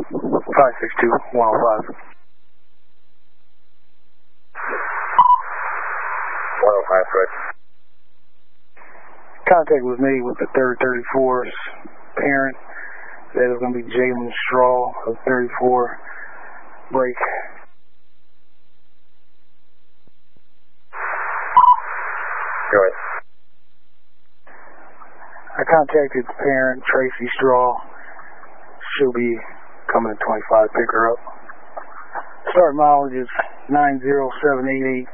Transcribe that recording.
562-105. 105, Fred. Contact was made with the 3rd 34's parent. That is going to be Jalen Straw of 34. Break. Go ahead. I contacted the parent, Tracy Straw. She'll be coming at 25, pick her up. Start mileage is 90788.